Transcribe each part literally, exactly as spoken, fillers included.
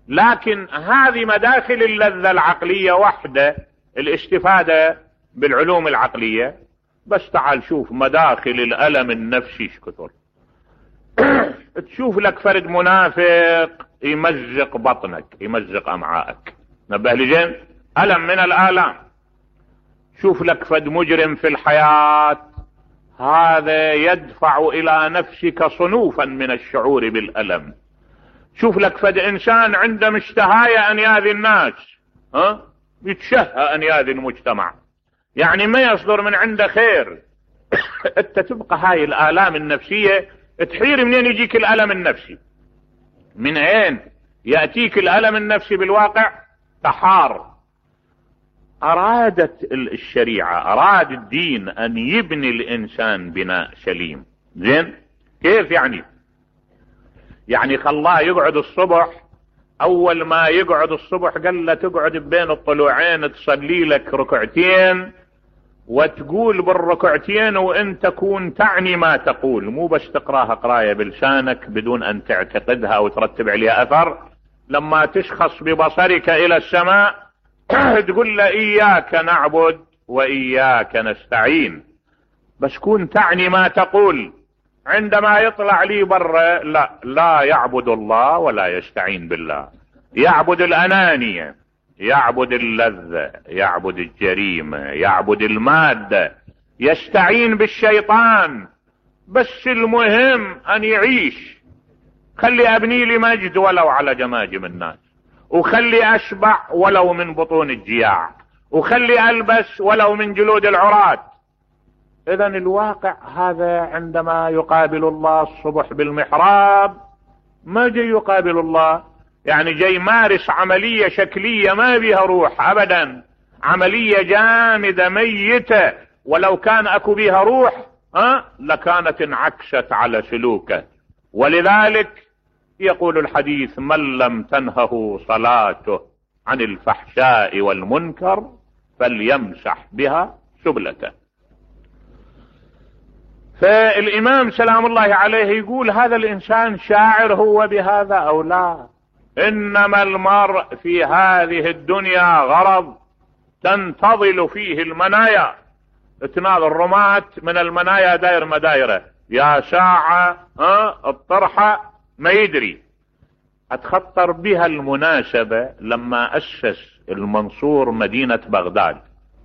لكن هذه مداخل اللذة العقلية وحده، الاستفادة بالعلوم العقلية. بس تعال شوف مداخل الألم النفسي ايش كثر. تشوف لك فرد منافق يمزق بطنك، يمزق أمعائك، نبه لجين ألم من الآلام. شوف لك فد مجرم في الحياة، هذا يدفع إلى نفسك صنوفا من الشعور بالألم. شوف لك فد إنسان عنده مشتهاية أن يأذي الناس، ها يتشهى أن يأذي المجتمع، يعني ما يصدر من عنده خير. انت تبقى هاي الآلام النفسية تحير منين يجيك الألم النفسي، من أين يأتيك الألم النفسي بالواقع؟ تحار. أرادت الشريعة، أراد الدين أن يبني الإنسان بناء سليم. زين كيف يعني؟ يعني خلاه يقعد الصبح، أول ما يقعد الصبح قال له تقعد بين الطلوعين تصلي لك ركعتين، وتقول بالركعتين وانت تكون تعني ما تقول، مو بس تقراها قراية بلسانك بدون ان تعتقدها او ترتب عليها اثر. لما تشخص ببصرك الى السماء تقول له اياك نعبد واياك نستعين، بس كون تعني ما تقول. عندما يطلع لي برا لا لا يعبد الله ولا يستعين بالله، يعبد الانانية، يعبد اللذة، يعبد الجريمة، يعبد المادة، يستعين بالشيطان. بس المهم ان يعيش. خلي ابني لي مجد ولو على جماجم الناس، وخلي اشبع ولو من بطون الجياع، وخلي البس ولو من جلود العراة. اذا الواقع هذا عندما يقابل الله الصبح بالمحراب ما جاي يقابل الله، يعني جاي يمارس عملية شكلية ما بها روح ابدا، عملية جامدة ميتة. ولو كان اكو بها روح ها لكانت انعكست على سلوكه. ولذلك يقول الحديث من لم تنهه صلاته عن الفحشاء والمنكر فليمسح بها سبلته. فالامام سلام الله عليه يقول هذا الانسان شاعر هو بهذا او لا؟ انما المرء في هذه الدنيا غرض تنتظل فيه المنايا. تنال الرماة من المنايا داير مدايره، يا ساعة ها الطرحة ما يدري. اتخطر بها المناسبة لما اسس المنصور مدينة بغداد،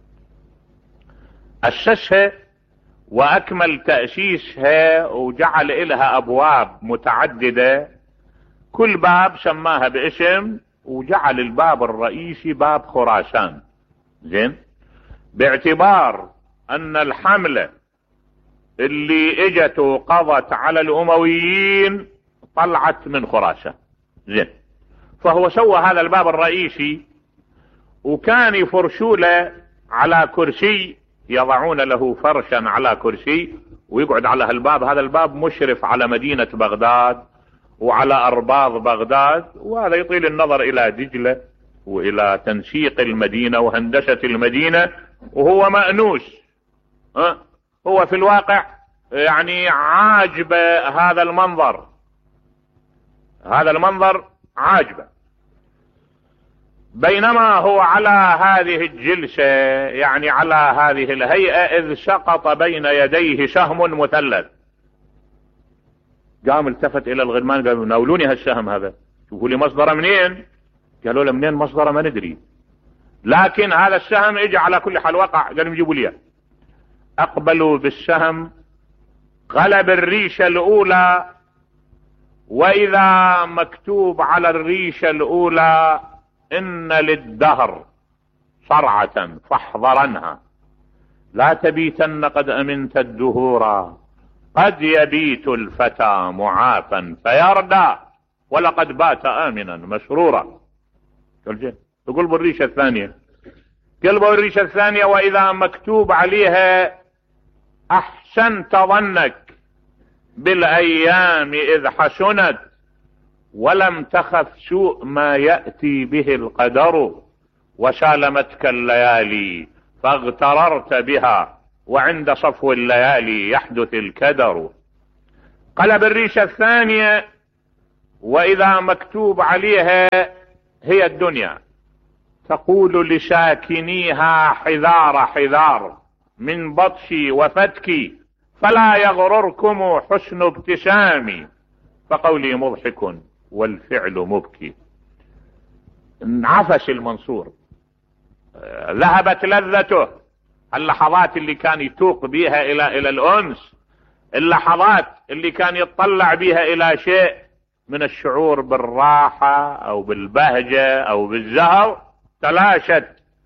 اسسها واكمل تأسيسها وجعل لها ابواب متعددة، كل باب سماها باسم، وجعل الباب الرئيسي باب خراسان. زين، باعتبار ان الحملة اللي اجت وقضت على الامويين طلعت من خراسان. زين، فهو سوى هذا الباب الرئيسي، وكان يفرشوا له على كرسي، يضعون له فرشا على كرسي ويقعد على هالباب. هذا الباب مشرف على مدينة بغداد وعلى أرباض بغداد، وهذا يطيل النظر إلى دجلة وإلى تنسيق المدينة وهندسة المدينة، وهو مأنوس. ها هو في الواقع يعني عاجب هذا المنظر، هذا المنظر عاجبه. بينما هو على هذه الجلسة، يعني على هذه الهيئة، إذ سقط بين يديه سهم مثلث. قام التفت إلى الغلمان قالوا ناولوني هالسهم هذا، شوفوا لي مصدره منين. قالوا له منين مصدره ما ندري، لكن هذا السهم اجى على كل حال وقع. قالوا يجيبوا لي. اقبلوا بالسهم، غلب الريشة الأولى، وإذا مكتوب على الريشة الأولى إن للدهر صرعة فاحذرنها، لا تبيتن قد أمنت الدهورا، قد يبيت الفتى معافا فيردى، ولقد بات آمنا مسرورا. تقول بالريشة الثانية، قلبوا الريشة الثانية وإذا مكتوب عليها أحسنت ظنك بالأيام إذ حسنت، ولم تخف سوء ما يأتي به القدر، وسالمتك الليالي فاغتررت بها، وعند صفو الليالي يحدث الكدر. قلب الريشة الثانية وإذا مكتوب عليها هي الدنيا تقول لساكنيها حذار حذار من بطشي وفتكي، فلا يغرركم حسن ابتسامي، فقولي مضحك والفعل مبكي. انعفش المنصور، ذهبت لذته، اللحظات اللي كان يتوق بها الى الى الانس، اللحظات اللي كان يتطلع بها الى شيء من الشعور بالراحة او بالبهجة او بالزهر، تلاشت.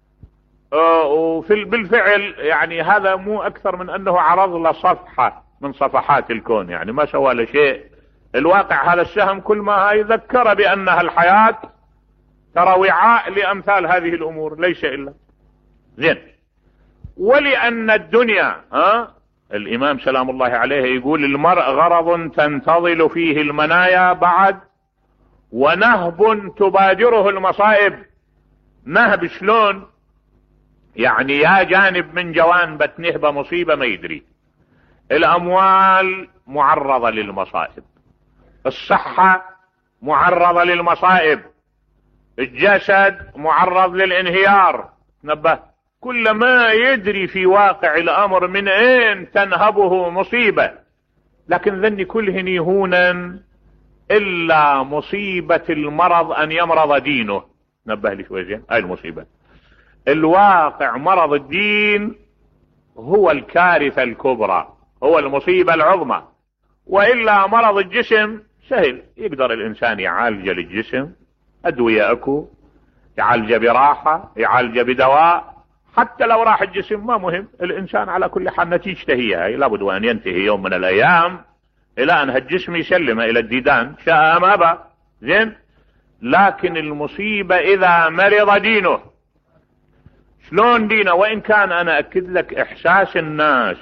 وفي بالفعل يعني هذا مو اكثر من انه عرض له صفحة من صفحات الكون، يعني ما سوى له شيء. الواقع هذا السهم كل ما يذكر بانها الحياة ترى وعاء لامثال هذه الامور، ليس الا زين. ولان الدنيا ها الامام سلام الله عليه يقول المرء غرض تنتظل فيه المنايا بعد، ونهب تبادره المصائب. نهب شلون؟ يعني يا جانب من جوانب نهبة مصيبة ما يدري. الاموال معرضة للمصائب، الصحة معرضة للمصائب، الجسد معرض للانهيار. نبه، كل ما يدري في واقع الامر من اين تنهبه مصيبة، لكن ذني كلهن يهونا الا مصيبة المرض ان يمرض دينه. نبه لي شوي زين، هاي المصيبة. الواقع مرض الدين هو الكارثة الكبرى، هو المصيبة العظمى. والا مرض الجسم سهل، يقدر الانسان يعالج للجسم، ادوية اكو، يعالج براحة، يعالج بدواء. حتى لو راح الجسم ما مهم، الانسان على كل حال نتيجته هي هاي، لابد وان ينتهي يوم من الايام الى ان الجسم يسلم الى الديدان شاء ام ابى. زين، لكن المصيبة اذا مرض دينه. شلون دينه؟ وان كان انا اكد لك احساس الناس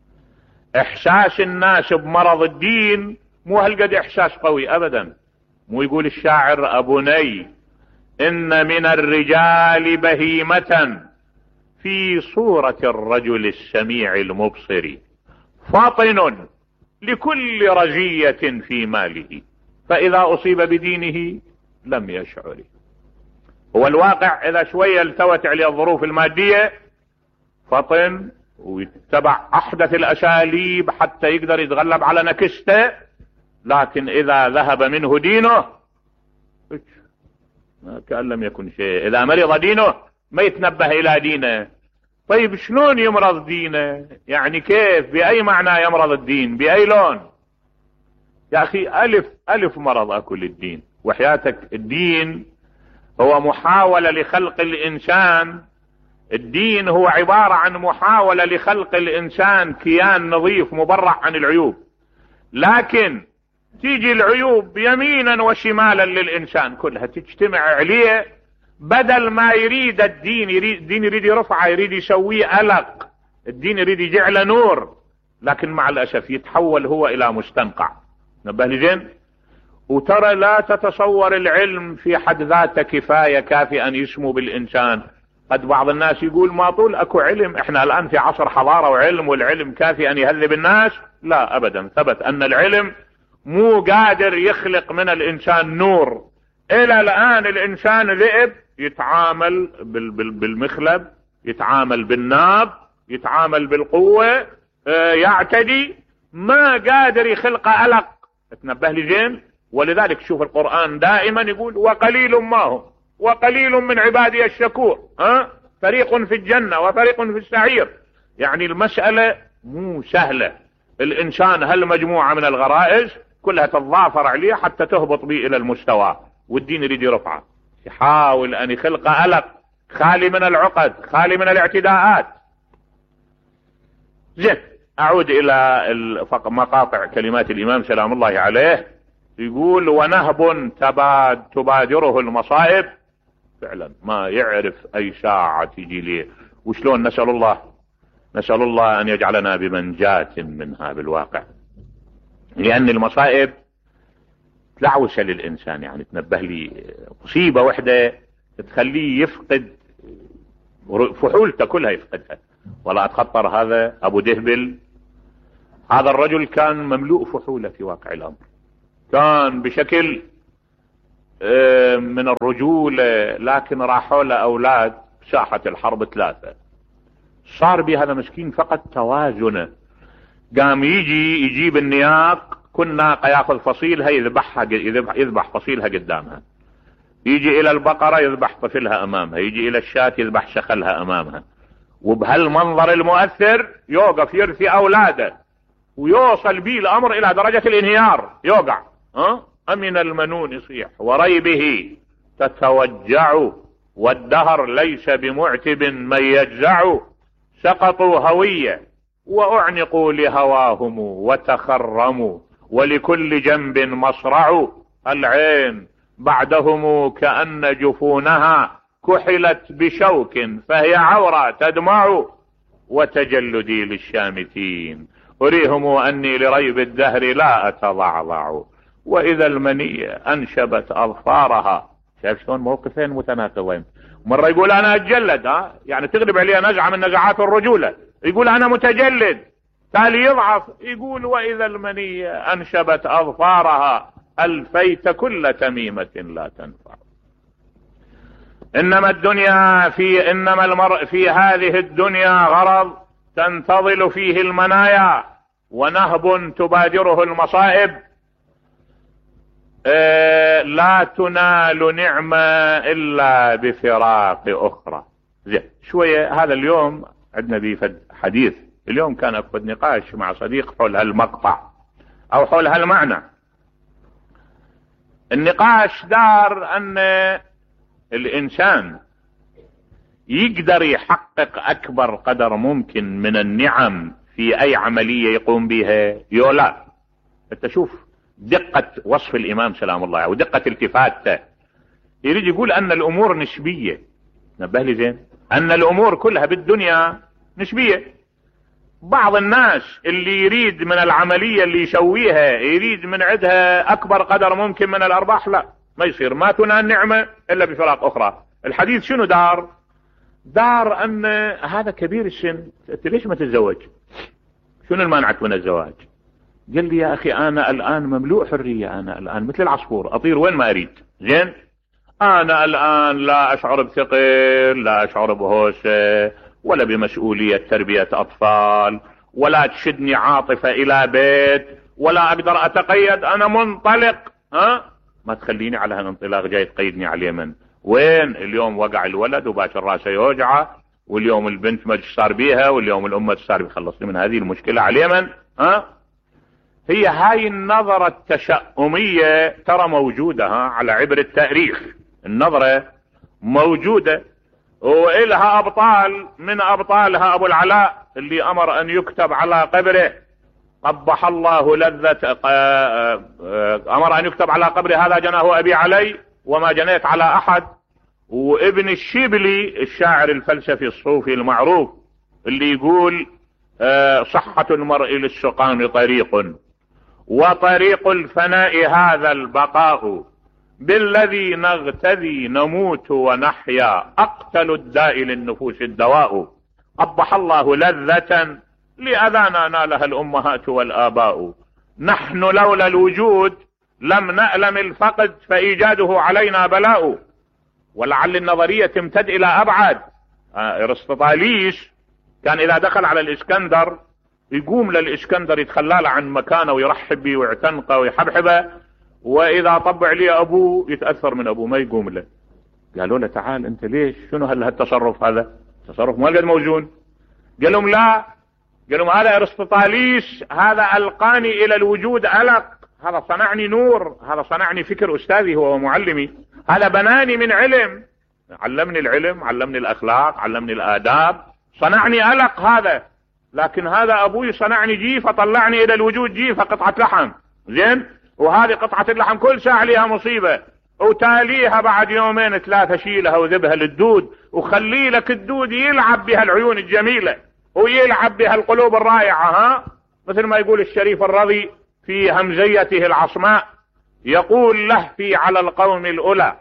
احساس الناس بمرض الدين مو هالقد احساس قوي ابدا. مو يقول الشاعر ابني ان من الرجال بهيمة في صورة الرجل السميع المبصر، فاطن لكل رزية في ماله، فاذا اصيب بدينه لم يشعر. هو الواقع اذا شوية التوت عليه الظروف المادية فطن ويتبع احدث الاساليب حتى يقدر يتغلب على نكسته، لكن اذا ذهب منه دينه كأن لم يكن شيء. اذا مرض دينه ما يتنبه الى دينه. طيب شلون يمرض دينه؟ يعني كيف؟ باي معنى يمرض الدين؟ باي لون؟ يا اخي الف الف مرض اكو للدين، وحياتك الدين هو محاولة لخلق الانسان. الدين هو عبارة عن محاولة لخلق الانسان كيان نظيف مبرع عن العيوب، لكن تيجي العيوب يمينا وشمالا للانسان كلها تجتمع عليه. بدل ما يريد الدين يريد الدين يريد يرفعه، يريد يسويه ألق، الدين يريد يجعله نور، لكن مع الاسف يتحول هو الى مستنقع. نبه لي زين. وترى لا تتصور العلم في حد ذاته كفاية كافي ان يسمو بالانسان. قد بعض الناس يقول ما طول اكو علم، احنا الان في عصر حضارة وعلم، والعلم كافي ان يهذب الناس. لا ابدا، ثبت ان العلم مو قادر يخلق من الانسان نور. الى الان الانسان ذئب، يتعامل بالمخلب، يتعامل بالناب، يتعامل بالقوة، يعتدي، ما قادر يخلق ألق. تنبه لي زين. ولذلك شوف القرآن دائما يقول وقليل ما هم وقليل من عبادي الشكور، ها فريق في الجنة وفريق في السعير. يعني المسألة مو سهلة. الانسان هالمجموعة من الغرائز كلها تتضافر عليه حتى تهبط به الى المستوى، والدين يريد يرفعه، يحاول ان يخلق ألق خالي من العقد، خالي من الاعتداءات. زين، اعود الى مقاطع كلمات الامام سلام الله عليه. يقول ونهب تباد تبادره المصائب. فعلا ما يعرف اي ساعة تجي ليه. وشلون نسأل الله نسأل الله ان يجعلنا بمنجاة منها بالواقع، لان المصائب تلعوسة للانسان. يعني تنبه لي مصيبة وحدة تخليه يفقد فحولته كلها، يفقدها. ولا اتخطر هذا ابو دهبل، هذا الرجل كان مملوء فحولة في واقع الامر، كان بشكل من الرجولة، لكن راحوا له اولاد ساحة الحرب ثلاثة. صار بهذا مسكين فقط توازنه. قام يجي يجيب النياق، كل ناقة ياخذ فصيلها يذبحها، يذبح, يذبح فصيلها قدامها. يجي الى البقرة يذبح طفلها امامها، يجي الى الشاة يذبح شخلها امامها. وبهالمنظر المؤثر يوقف يرثي اولاده، ويوصل به الامر الى درجة الانهيار، يوقع. ها امن المنون يصيح وريبه تتوجع، والدهر ليس بمعتب من يجزع. سقطوا هوية واعنقوا لهواهم وتخرموا، ولكل جنب مصرع. العين بعدهم كأن جفونها كحلت بشوك، فهي عورة تدمع. وتجلدي للشامتين أريهم أني لريب الدهر لا أتضعضع. وإذا المنية أنشبت أظفارها. شايف شلون موقفين متناقضين؟ مرة يقول أنا أتجلد، ها يعني تغلب علي نزعة من نزعات الرجولة، يقول أنا متجلد، تالي يضعف يقول وإذا المنية أنشبت أظفارها ألفيت كل تميمة لا تنفع. إنما الدنيا في إنما المرء في هذه الدنيا غرض تنتظل فيه المنايا، ونهب تبادره المصائب. آه لا تنال نعمة إلا بفراق أخرى. زين شوية. هذا اليوم عندنا بيه حديث، اليوم كان أكبر نقاش مع صديق حول هالمقطع أو حول هالمعنى. النقاش دار أن الإنسان يقدر يحقق أكبر قدر ممكن من النعم في أي عملية يقوم بها يولا. أنت شوف دقة وصف الإمام سلام الله ودقة التفاته، يريد يقول أن الأمور نسبية. نبه لي زين، أن الأمور كلها بالدنيا نسبية. بعض الناس اللي يريد من العملية اللي يسويها يريد من عندها أكبر قدر ممكن من الأرباح، لا ما يصير، ما تنال نعمة إلا بفراق أخرى. الحديث شنو دار؟ دار أن هذا كبير السن، أنت ليش ما تتزوج؟ شنو المانعك من الزواج؟ قال لي يا أخي أنا الآن مملوء حرية، أنا الآن مثل العصفور أطير وين ما أريد. زين أنا الآن لا أشعر بثقل، لا أشعر بهوسة، ولا بمسؤولية تربية أطفال، ولا تشدني عاطفة إلى بيت، ولا أقدر أتقيد، أنا منطلق. ها ما تخليني على هالانطلاق جاي تقيدني على اليمن. وين اليوم وقع الولد وباشر راسه يوجعه، واليوم البنت ما صار بيها، واليوم الأمة صار بيخلصني من هذه المشكلة على اليمن. ها هي هاي النظرة التشاؤمية ترى موجودة، ها على عبر التاريخ النظرة موجودة، وإلها أبطال. من أبطالها أبو العلاء اللي أمر أن يكتب على قبره قبح الله لذة، أمر أن يكتب على قبره هذا جناه أبي علي وما جنيت على أحد. وابن الشبلي الشاعر الفلسفي الصوفي المعروف اللي يقول صحة المرء للسقام طريق، وطريق الفناء هذا البقاء، بالذي نغتذي نموت ونحيا، أقتل الداء للنفوس الدواء. قبح الله لذة لأذانا نالها الأمهات والآباء، نحن لولا الوجود لم نألم الفقد، فإيجاده علينا بلاء. ولعل النظرية تمتد إلى أبعد. أرسطاطاليس كان إذا دخل على الإسكندر يقوم للإسكندر يتخلى عن مكانه ويرحب به ويعتنقه ويحبحبه، وإذا طبع لي أبوه يتأثر من أبوه ما يقوم له. قالوا له تعال أنت ليش، شنو هالتصرف هذا؟ تصرف ما قد موزون. قال لهم لا، قال لهم هذا أرسطاطاليس، هذا ألقاني إلى الوجود ألق، هذا صنعني نور، هذا صنعني فكر أستاذي هو معلمي، هذا بناني من علم، علمني العلم، علمني الأخلاق، علمني الآداب، صنعني ألق هذا. لكن هذا أبوي صنعني جيفة، طلعني إلى الوجود جيفة، قطعة لحم. زين، وهذه قطعة اللحم كل ساعة لها مصيبة، وتاليها بعد يومين ثلاثة شيلها وذبها للدود، وخلي لك الدود يلعب بها العيون الجميلة ويلعب بها القلوب الرائعة. ها مثل ما يقول الشريف الرضي في همزيته العصماء، يقول لهفي على القوم الأولى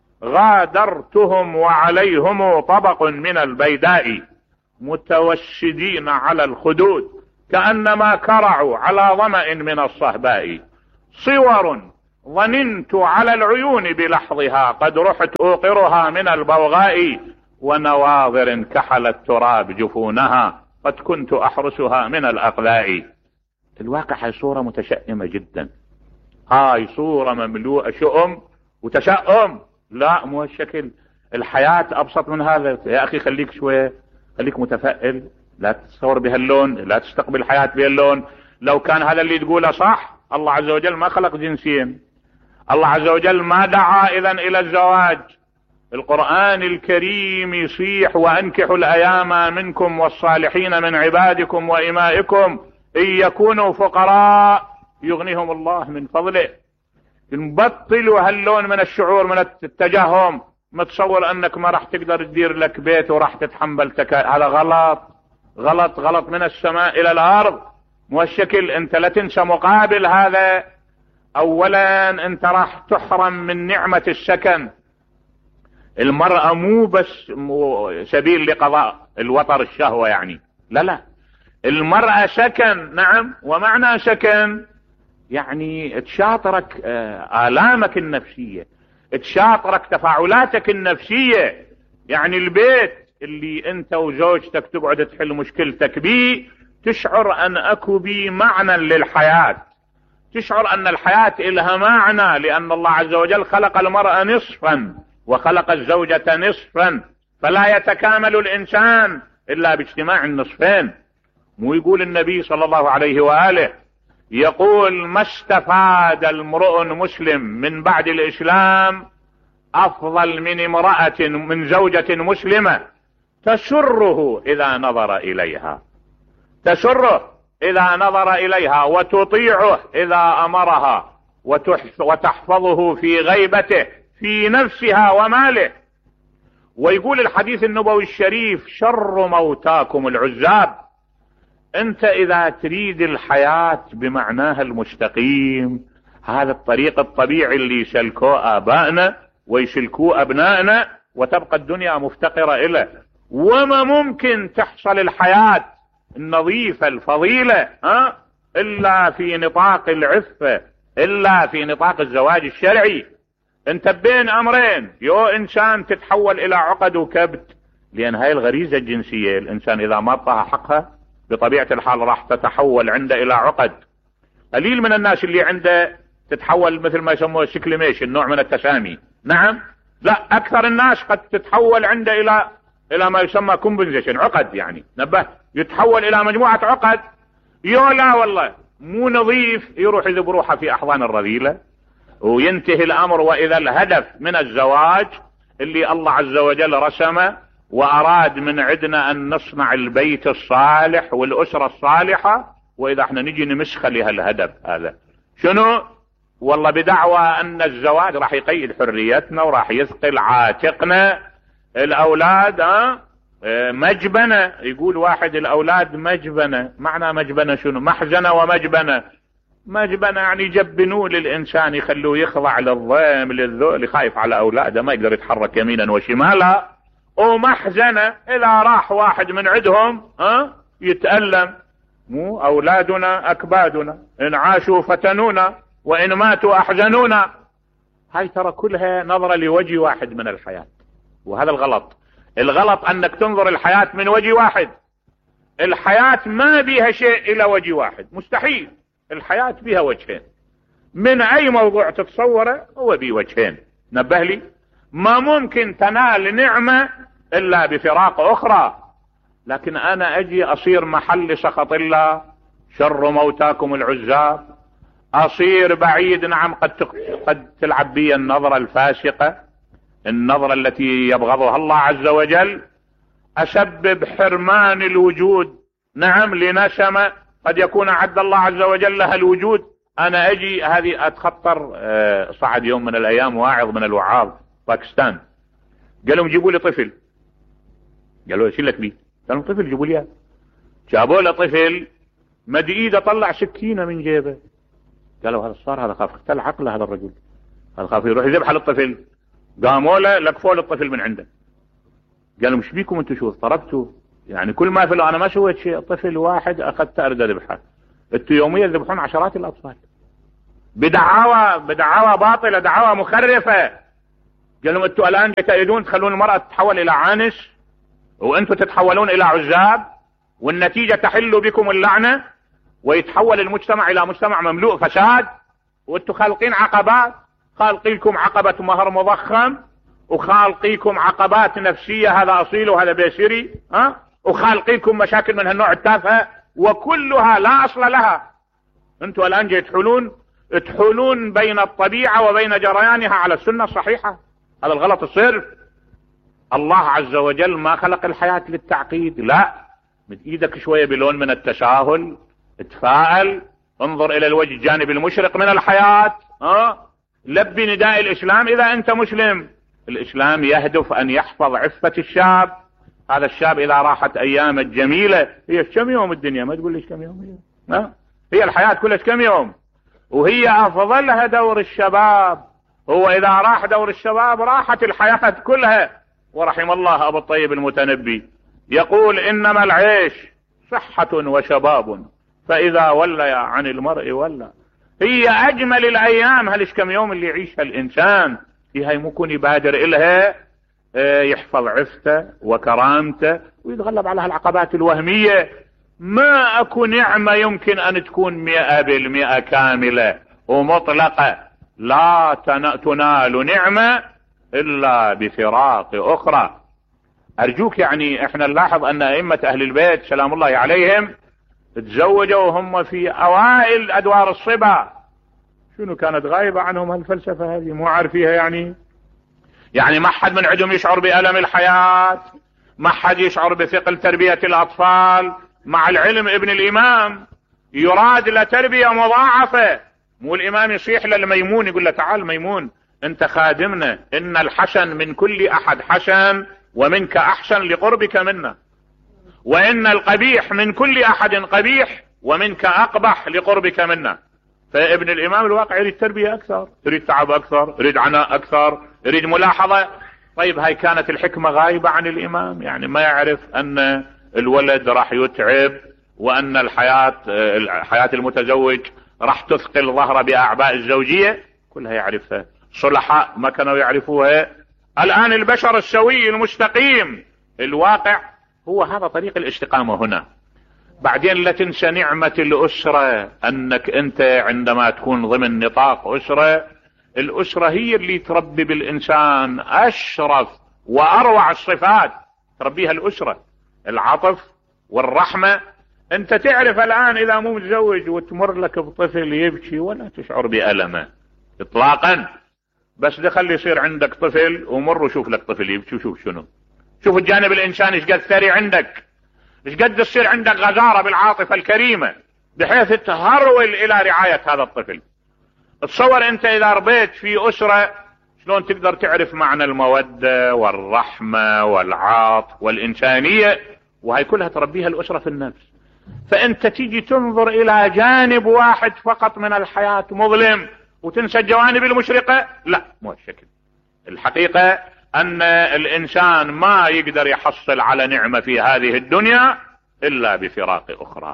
غادرتهم وعليهم طبق من البيداء، متوشدين على الخدود كأنما كرعوا على ظمأ من الصهباء، صور ظننت على العيون بلحظها قد رحت اوقرها من البوغاء، ونواظر كحل التراب جفونها قد كنت احرسها من الاقلاء. الواقع هاي صورة متشائمة جدا، هاي صورة مملوءة شؤم وتشاؤم. لا، مو هالشكل. الحياة ابسط من هذا يا اخي. خليك شوية، خليك متفائل، لا تتصور بهاللون، لا تستقبل الحياة بهاللون. لو كان هذا اللي تقوله صح، الله عز وجل ما خلق جنسين، الله عز وجل ما دعا اذا الى الزواج. القرآن الكريم يصيح وانكحوا الايام منكم والصالحين من عبادكم وامائكم ان يكونوا فقراء يغنيهم الله من فضله. نبطلوا هاللون من الشعور، من التجهم. متصور انك ما راح تقدر تدير لك بيت وراح تتحمل تكا... هذا غلط غلط غلط من السماء الى الارض. مو هالشكل. انت لا تنسى مقابل هذا، اولا انت راح تحرم من نعمة السكن. المرأة مو بس مو سبيل لقضاء الوطر الشهوة يعني، لا لا، المرأة سكن. نعم، ومعنى سكن يعني تشاطرك آلامك النفسية، تشاطرك تفاعلاتك النفسية. يعني البيت اللي انت وزوجتك تقعد تحل مشكلتك بيه، تشعر ان اكو بيه معنى للحياة، تشعر ان الحياة الها معنى، لان الله عز وجل خلق المرأة نصفا وخلق الزوجة نصفا، فلا يتكامل الانسان الا باجتماع النصفين. مو يقول النبي صلى الله عليه وآله، يقول ما استفاد المرء مسلم من بعد الاسلام افضل من امرأة من زوجة مسلمة تسره اذا نظر اليها، تسره اذا نظر اليها، وتطيعه اذا امرها، وتحفظه في غيبته في نفسها وماله. ويقول الحديث النبوي الشريف شر موتاكم العزاب. انت اذا تريد الحياة بمعناها المستقيم، هذا الطريق الطبيعي اللي يسلكوه ابائنا ويسلكوه ابنائنا، وتبقى الدنيا مفتقرة اليه. وما ممكن تحصل الحياة النظيفة الفضيلة ها الا في نطاق العفة، الا في نطاق الزواج الشرعي. انت بين امرين، يو انسان تتحول الى عقد وكبت، لان هاي الغريزة الجنسية الانسان اذا ما اعطاها حقها بطبيعة الحال راح تتحول عنده الى عقد. قليل من الناس اللي عنده تتحول مثل ما يسموه سكليميشن، نوع من التسامي. نعم، لا، اكثر الناس قد تتحول عنده الى الى ما يسمى كومبنزيشن، عقد يعني. نبه، يتحول الى مجموعة عقد. يو لا والله مو نظيف، يروح يذب روحه في احضان الرذيلة وينتهي الامر. واذا الهدف من الزواج اللي الله عز وجل رسمه واراد من عندنا ان نصنع البيت الصالح والاسرة الصالحة، واذا احنا نجي نمسخ لهالهدف هذا شنو؟ والله بدعوى ان الزواج راح يقيد حريتنا وراح يثقل عاتقنا. الاولاد ها مجبنة. يقول واحد الاولاد مجبنة. معنى مجبنة شنو؟ محزنة ومجبنة. مجبنة يعني يجبنوه للانسان، يخلوه يخضع للضيم للذل، خايف على اولاده ما يقدر يتحرك يمينا وشمالا. ومحزنة اذا راح واحد من عندهم ها يتألم. مو اولادنا اكبادنا، ان عاشوا فتنونا وان ماتوا احزنونا. هاي ترى كلها نظرة لوجه واحد من الحياة، وهذا الغلط. الغلط انك تنظر الحياة من وجه واحد. الحياة ما بيها شيء الى وجه واحد، مستحيل. الحياة بيها وجهين، من اي موضوع تتصوره هو بيه وجهين. نبه لي، ما ممكن تنال نعمة الا بفراق اخرى. لكن انا اجي اصير محل سخط الله، شر موتاكم العزاب، اصير بعيد. نعم، قد قد تلعب بي النظرة الفاسقة، النظرة التي يبغضها الله عز وجل، اسبب حرمان الوجود. نعم، لنسمة قد يكون عد الله عز وجل لها الوجود. انا اجي هذه اتخطر. أه صعد يوم من الايام واعظ من الوعاظ باكستان، قال لهم جيبوا لي طفل. قالوا ايش لك بيه؟ قال لهم طفل جيبوا لي. جابوا له طفل مد ايده طلع سكينة من جيبه. قالوا هذا صار، هذا خاف اختل عقله هذا الرجل، هذا خاف يروح يذبح للطفل. قاموا له لقفوا له الطفل من عنده. قالوا مش بيكم انتم شو طردتوا؟ يعني كل ما فلو انا ما سويت شيء، طفل واحد اخذت اريد اذبحه، انتم يوميا تذبحون عشرات الاطفال. بدعاوى بدعاوى باطلة، دعاوى مخرفة. قال لهم انتوا الان تريدون تخلون المرأة تتحول الى عانس، وانتوا تتحولون الى عزاب، والنتيجة تحل بكم اللعنة، ويتحول المجتمع الى مجتمع مملوء فساد، وانتوا خالقين عقبات، خالقيكم عقبة مهر مضخم، وخالقيكم عقبات نفسية، هذا اصيل وهذا بيسري، ها، وخالقيكم مشاكل من هالنوع التافهة وكلها لا اصل لها. انتوا الان جاي تحولون تحولون بين الطبيعة وبين جريانها على السنة الصحيحة. هذا الغلط الصرف. الله عز وجل ما خلق الحياة للتعقيد، لا، مد ايدك شوية بلون من التساهل، تفاءل، انظر الى الوجه الجانب المشرق من الحياة، اه لبي نداء الاسلام اذا انت مسلم. الاسلام يهدف ان يحفظ عفة الشاب. هذا الشاب اذا راحت ايام الجميلة، هي كم يوم الدنيا؟ ما تقول ليش كم يوم هي؟ ها؟ هي الحياة كلها كم يوم؟ وهي افضلها دور الشباب. هو اذا راح دور الشباب راحت الحياة كلها. ورحم الله ابو الطيب المتنبي يقول انما العيش صحة وشباب فاذا ولى عن المرء ولى. هي اجمل الايام هلش كم يوم اللي يعيشها الانسان، هي ممكن يبادر الها يحفظ عفته وكرامته ويتغلب على هالعقبات الوهمية. ما اكو نعمة يمكن ان تكون مئة بالمئة كاملة ومطلقة، لا تنال نعمة الا بفراق اخرى. ارجوك يعني احنا نلاحظ ان ائمة اهل البيت سلام الله عليهم تزوجوا وهم في اوائل ادوار الصبا. شنو كانت غايبة عنهم هالفلسفة هذه؟ مو عارفيها يعني؟ يعني ما حد من عندهم يشعر بألم الحياة، ما حد يشعر بثقل تربية الاطفال. مع العلم ابن الامام يراد لتربية مضاعفة. مو الامام يصيح للميمون يقول له تعال ميمون انت خادمنا، ان الحسن من كل احد حسن ومنك احسن لقربك منا، وان القبيح من كل احد قبيح ومنك اقبح لقربك منا. فابن الامام الواقع يريد تربية اكثر، يريد تعب اكثر، يريد عناء اكثر، يريد ملاحظة. طيب هاي كانت الحكمة غايبة عن الامام، يعني ما يعرف ان الولد راح يتعب، وان الحياة حياة المتزوج راح تثقل ظهره باعباء الزوجية، كلها يعرفها. صلحاء ما كانوا يعرفوها. الان البشر السوي المستقيم الواقع هو هذا طريق الاستقامة هنا. بعدين لا تنسى نعمة الاسرة، انك انت عندما تكون ضمن نطاق اسرة، الاسرة هي اللي تربي بالانسان اشرف واروع الصفات، تربيها الاسرة، العطف والرحمة. انت تعرف الان اذا مو متزوج وتمر لك بطفل يبكي ولا تشعر بألمه اطلاقا، بس دخل يصير عندك طفل ومر وشوف لك طفل يبكي وشوف شنو، شوف الجانب الانساني ايش قد ثري عندك، ايش قد تصير عندك غزارة بالعاطفة الكريمة بحيث تهرول الى رعاية هذا الطفل. تصور انت اذا ربيت في اسرة شلون تقدر تعرف معنى المودة والرحمة والعاطف والانسانية، وهي كلها تربيها الاسرة في النفس. فانت تيجي تنظر الى جانب واحد فقط من الحياة مظلم وتنسى الجوانب المشرقة، لا مو الشكل. الحقيقة ان الانسان ما يقدر يحصل على نعمة في هذه الدنيا الا بفراق اخرى.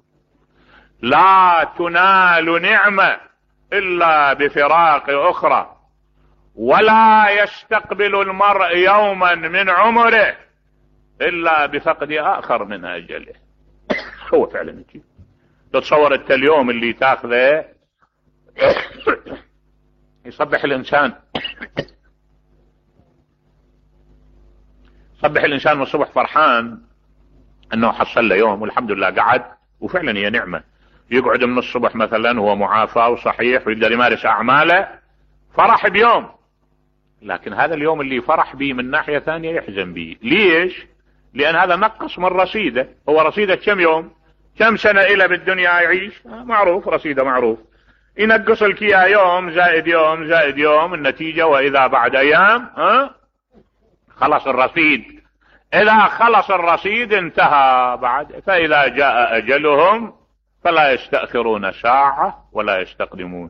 لا تنال نعمة الا بفراق اخرى، ولا يستقبل المرء يوما من عمره الا بفقد اخر من اجله. هو فعلا يجي. تتصور انت اليوم اللي تاخذه يصبح الانسان يصبح الانسان من الصبح فرحان انه حصل له يوم والحمد لله قعد، وفعلا هي نعمة. يقعد من الصبح مثلا هو معافى وصحيح ويقدر يمارس اعماله، فرح بيوم. لكن هذا اليوم اللي فرح به من ناحية ثانية يحزن به. ليش؟ لان هذا نقص من رصيده. هو رصيده كم يوم كم سنة الى بالدنيا يعيش؟ معروف رصيده معروف. ينقص لك اياه يوم زائد يوم زائد يوم، النتيجة واذا بعد ايام ها خلص الرصيد. اذا خلص الرصيد انتهى بعد. فاذا جاء اجلهم فلا يستأخرون ساعة ولا يستقدمون.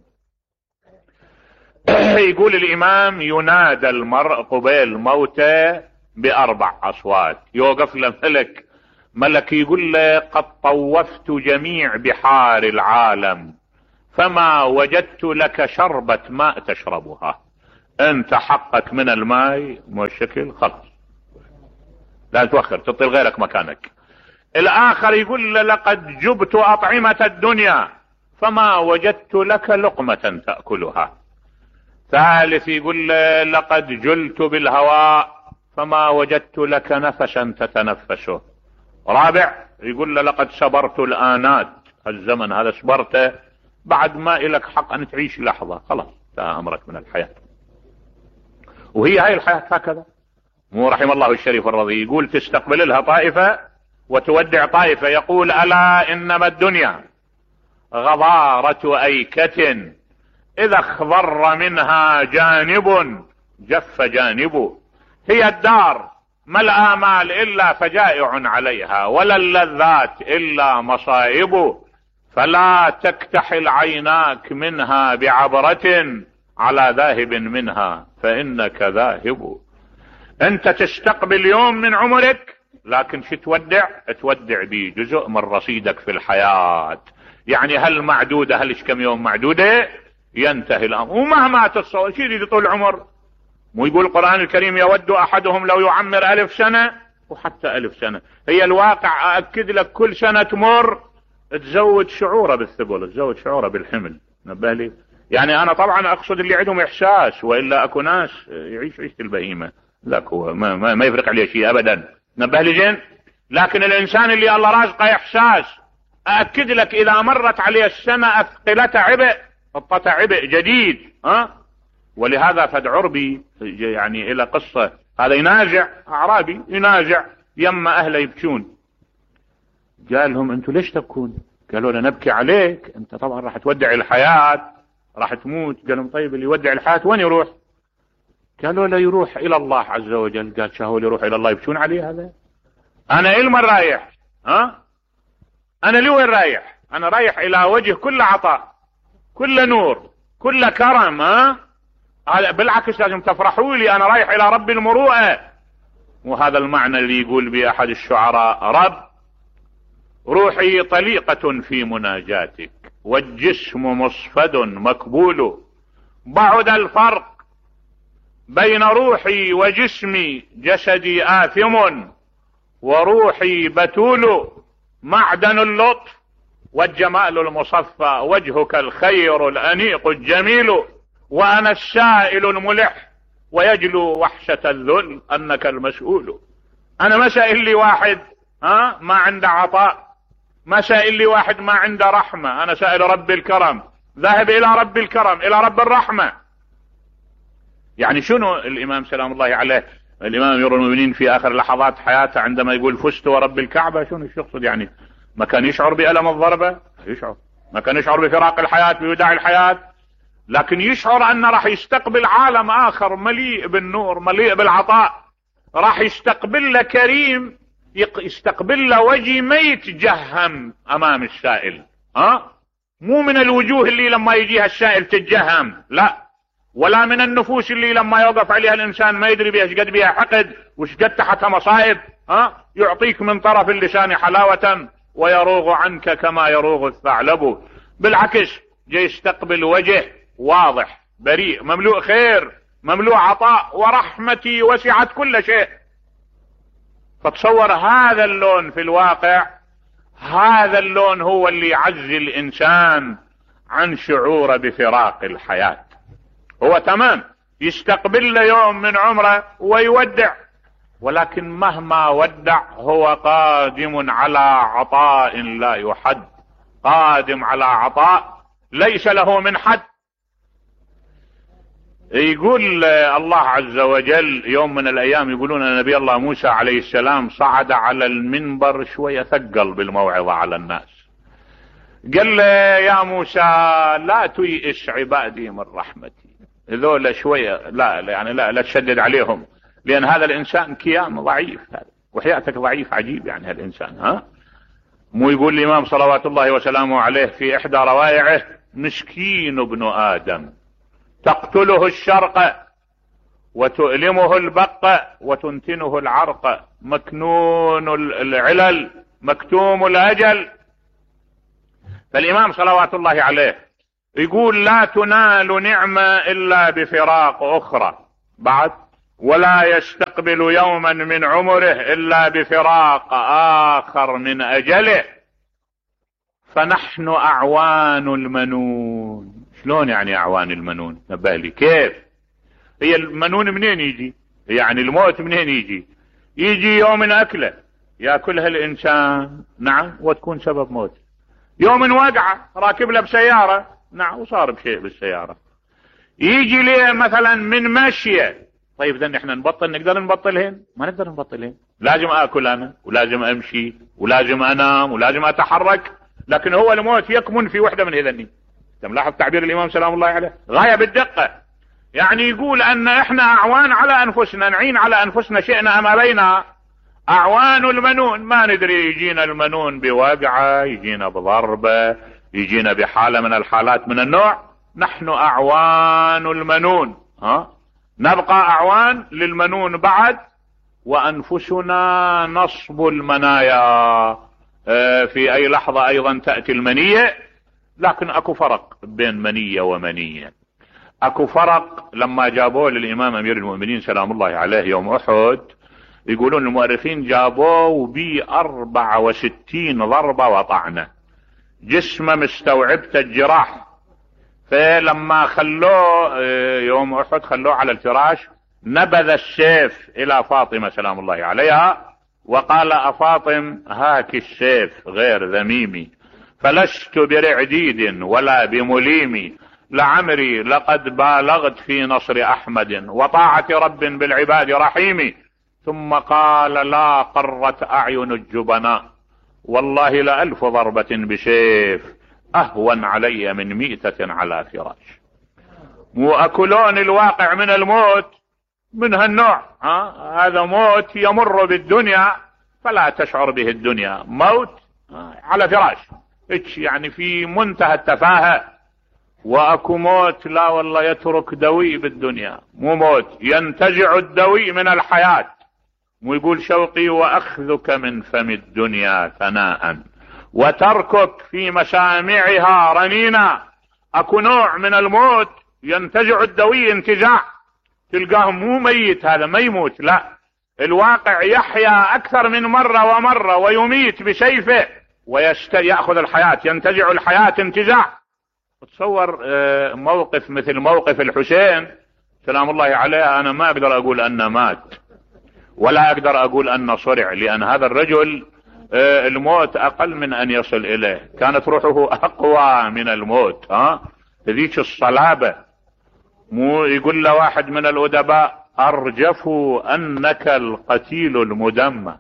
يقول الامام ينادى المرء قبيل موته باربع اصوات. يوقف له ملك ملك يقول له قد طوفت جميع بحار العالم فما وجدت لك شربة ماء تشربها. انت حقك من الماء والشكل خلص، لا تؤخر، تعطي غيرك مكانك. الاخر يقول له لقد جبت اطعمة الدنيا فما وجدت لك لقمة تأكلها. ثالث يقول له لقد جلت بالهواء فما وجدت لك نفسا تتنفسه. رابع يقول له لقد صبرت الآنات، الزمن هذا صبرته، بعد ما إلك حق أن تعيش لحظة، خلاص انتهى أمرك من الحياة. وهي هاي الحياة هكذا، مو رحم الله الشريف الرضي يقول تستقبل لها طائفة وتودع طائفة. يقول ألا إنما الدنيا غضارة أيكة إذا اخضر منها جانب جف جانبه. هي الدار ما الآمال إلا فجائع عليها، ولا اللذات إلا مصائب. فلا تكتحل عيناك منها بعبرة على ذاهب منها فإنك ذاهب. أنت تستقبل يوم من عمرك، لكن شو تودع؟ تودع بيه جزء من رصيدك في الحياة. يعني هل معدودة، هل كم يوم معدودة ينتهي الأمر. ومهما تصور شيء يريد طول العمر. مو يقول القرآن الكريم يود أحدهم لو يعمر ألف سنة، وحتى ألف سنة. هي الواقع أأكد لك كل سنة تمر تزود شعوره بالثقل، تزود شعوره بالحمل. نبه لي يعني أنا طبعا أقصد اللي عندهم إحساس، وإلا أكو ناس يعيش عيشة البهيمة، لا هو ما, ما, ما يفرق عليه شيء أبدا. نبه لي جين. لكن الإنسان اللي الله رازقه إحساس، أأكد لك إذا مرت عليه السنة أثقلته عبء، حطته عبء جديد. ها ولهذا فد عربي يعني إلى قصة، هذا ينازع أعرابي ينازع يما أهله يبكون. قال لهم أنتوا ليش تبكون؟ قالوا له نبكي عليك، أنت طبعا راح تودع الحياة، راح تموت. قال لهم طيب اللي يودع الحياة وين يروح؟ قالوا له يروح إلى الله عز وجل. قال شهو اللي يروح إلى الله يبكون عليه هذا؟ أنا إلما رايح، ها أنا لوين رايح؟ أنا رايح إلى وجه كل عطاء، كل نور، كل كرم. ها بالعكس لازم تفرحوا لي، أنا رايح إلى رب المروءة. وهذا المعنى اللي يقول به أحد الشعراء: رب روحي طليقة في مناجاتك والجسم مصفد مكبول، بعد الفرق بين روحي وجسمي، جسدي آثم وروحي بتول، معدن اللطف والجمال المصفى، وجهك الخير الأنيق الجميل، وأنا السائل الملح ويجلو وحشة الذل أنك المسؤول. أنا ما سائل لي واحد ها ما عنده عطاء، ما سائل لي واحد ما عنده رحمة، أنا سائل رب الكرم، ذاهب إلى رب الكرم، إلى رب الرحمة. يعني شنو الإمام سلام الله عليه، الإمام أمير المؤمنين في آخر لحظات حياته عندما يقول فزت ورب الكعبة، شنو يقصد؟ يعني ما كان يشعر بألم الضربة، يشعر، ما كان يشعر بفراق الحياة، بوداع الحياة، لكن يشعر أنه راح يستقبل عالم آخر مليء بالنور، مليء بالعطاء، راح يستقبل له كريم، يستقبل له وجه ما يتجهم أمام السائل. ها مو من الوجوه اللي لما يجيها السائل تتجهم، لا، ولا من النفوس اللي لما يوقف عليها الإنسان ما يدري بها شقد بها حقد وشقد تحتها مصائب. ها يعطيك من طرف اللسان حلاوة ويروغ عنك كما يروغ الثعلب. بالعكس جاي يستقبل وجه واضح بريء مملوء خير مملوء عطاء، ورحمتي وسعت كل شيء. فتصور هذا اللون في الواقع، هذا اللون هو اللي يعزي الإنسان عن شعوره بفراق الحياة. هو تمام يستقبل له يوم من عمره ويودع، ولكن مهما ودع هو قادم على عطاء لا يحد، قادم على عطاء ليس له من حد. يقول الله عز وجل يوم من الأيام، يقولون أن نبي الله موسى عليه السلام صعد على المنبر شوية ثقل بالموعظة على الناس، قال له يا موسى لا تيئس عبادي من رحمتي، ذولا شوية لا يعني لا, لا تشدد عليهم، لأن هذا الإنسان كيان ضعيف، هذا وحياتك ضعيف عجيب يعني هالإنسان. ها مو يقول الإمام صلوات الله وسلامه عليه في إحدى روائعه: مسكين ابن آدم تقتله الشرق وتؤلمه البق وتنتنه العرق، مكنون العلل مكتوم الأجل. فالإمام صلوات الله عليه يقول لا تنال نعمة الا بفراق اخرى بعد، ولا يستقبل يوما من عمره الا بفراق اخر من اجله. فنحن اعوان المنون. شلون يعني اعوان المنون؟ نبه لي كيف؟ هي المنون منين يجي؟ يعني الموت منين يجي؟ يجي يوم اكله ياكلها الانسان، نعم، وتكون سبب موت. يوم وقعه راكب له بسيارة، نعم، وصار بشيء بالسيارة. يجي ليه مثلا من مشيه. طيب اذا احنا نبطل، نقدر نبطلهن؟ ما نقدر نبطلهن. لازم اكل انا، ولازم امشي، ولازم انام، ولازم اتحرك. لكن هو الموت يكمن في وحده من اذني. انت ملاحظ تعبير الامام سلام الله عليه غاية بالدقة. يعني يقول ان احنا اعوان على انفسنا، نعين على انفسنا شئنا ام ابينا. اعوان المنون، ما ندري يجينا المنون بوقعة، يجينا بضربة، يجينا بحالة من الحالات من النوع. نحن اعوان المنون، ها، نبقى اعوان للمنون بعد. وانفسنا نصب المنايا، في اي لحظة ايضا تأتي المنية. لكن اكو فرق بين منية ومنية. اكو فرق. لما جابوه للامام امير المؤمنين سلام الله عليه يوم احد، يقولون المؤرخين جابوه بأربعة وستين ضربة وطعنة، جسمه مستوعبته الجراح. فلما خلوه يوم احد خلوه على الفراش، نبذ السيف الى فاطمة سلام الله عليها وقال افاطم هاك السيف غير ذميمي، فلست برعديد ولا بمليم، لعمري لقد بالغت في نصر احمد وطاعة رب بالعباد رحيم. ثم قال لا قرت اعين الجبناء، والله لألف ضربة بسيف اهون علي من ميتة على فراش. مؤكلون الواقع من الموت من هالنوع، ها؟ هذا موت يمر بالدنيا فلا تشعر به الدنيا، موت على فراش، يعني في منتهى التفاهة. واكو موت لا والله يترك دوي بالدنيا، مو موت، ينتزع الدوي من الحياة. ويقول شوقي واخذك من فم الدنيا ثناء وتركك في مسامعها رنينا. اكو نوع من الموت ينتزع الدوي انتزاع، تلقاه مو ميت، هذا ما يموت، لا، الواقع يحيا اكثر من مرة ومرة ويميت بسيفه ويأخذ الحياة، ينتزع الحياة انتزاع. تصور موقف مثل موقف الحسين سلام الله عليه، انا ما اقدر اقول انه مات ولا اقدر اقول انه صرع، لان هذا الرجل الموت اقل من ان يصل اليه، كانت روحه اقوى من الموت، ها، ذيك الصلابة. مو يقول له واحد من الادباء ارجفوا انك القتيل المدمى،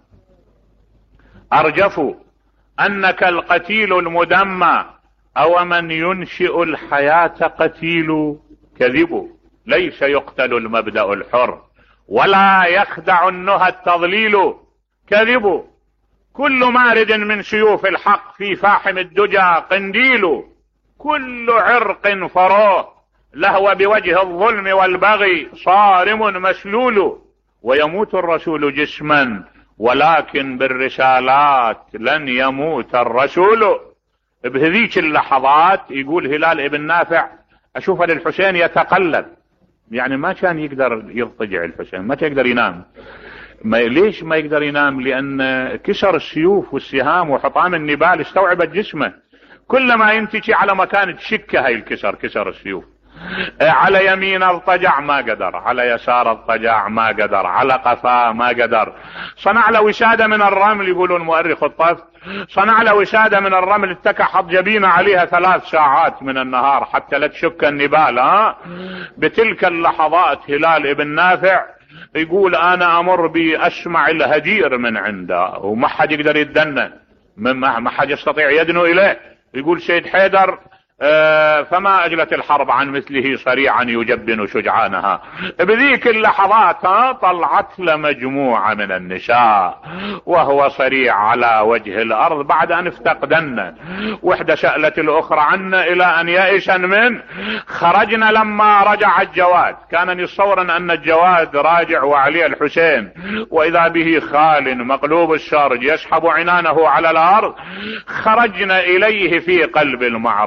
ارجفوا انك القتيل المدمى، او من ينشئ الحياة قتيل. كذبوا، ليس يقتل المبدأ الحر ولا يخدع النهى التضليل. كذبوا، كل مارد من سيوف الحق في فاحم الدجى قنديل، كل عرق فروه لهو بوجه الظلم والبغي صارم مسلول. ويموت الرسول جسما ولكن بالرسالات لن يموت الرسول. بهذيك اللحظات يقول هلال ابن نافع اشوف للحسين يتقلب، يعني ما كان يقدر يضطجع الحسين، ما كان يقدر ينام. ما ليش ما يقدر ينام؟ لان كسر السيوف والسهام وحطام النبال استوعبت جسمه. كلما ينتشي على مكان تشكه هاي الكسر، كسر السيوف. على يمين اضطجع ما قدر، على يسار اضطجع ما قدر، على قفاه ما قدر. صنع له وسادة من الرمل، يقولون مؤرخ الطف، صنع له وسادة من الرمل اتكى حط جبينه عليها ثلاث ساعات من النهار حتى لا تشك النبال. ها، بتلك اللحظات هلال ابن نافع يقول انا امر باسمع الهدير من عنده وما حد يقدر يتدنى، ما حد يستطيع يدنو اليه. يقول سيد حيدر آه فما اجلت الحرب عن مثله صريعا يجبن شجعانها. بذيك اللحظات ها طلعت له مجموعة من النساء وهو صريع على وجه الارض بعد ان افتقدن، وحدة سألت الاخرى عنا الى ان يئسن من. خرجنا لما رجع الجواد، كان يتصور ان الجواد راجع وعليه الحسين، واذا به خال مقلوب السرج يسحب عنانه على الارض. خرجنا اليه في قلب المعركة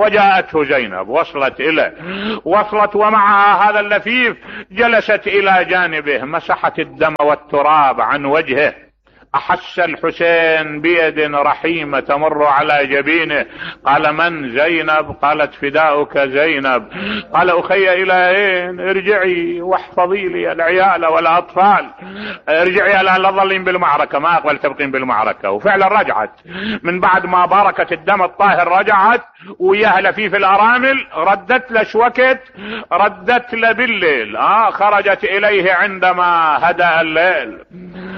وجاءته زينب، وصلت إليه، وصلت ومعها هذا اللفيف، جلست إلى جانبه، مسحت الدم والتراب عن وجهه. أحس الحسين بيد رحيمة تمر على جبينه. قال: من؟ زينب. قالت: فداؤك زينب. قال: أخي إلى أين؟ ارجعي واحفظي لي العيال والأطفال، ارجعي لا تظلين بالمعركة، ما أقبل تبقين بالمعركة. وفعلا رجعت من بعد ما باركت الدم الطاهر، رجعت وياها لفيف الأرامل، ردت له شوكت، ردت له بالليل. آه خرجت إليه عندما هدأ الليل.